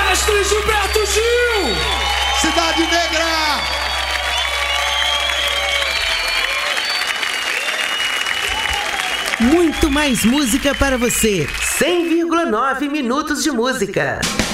Mestre Gilberto Gil! Cidade Negra! Muito mais música para você. 100,9 minutos de música.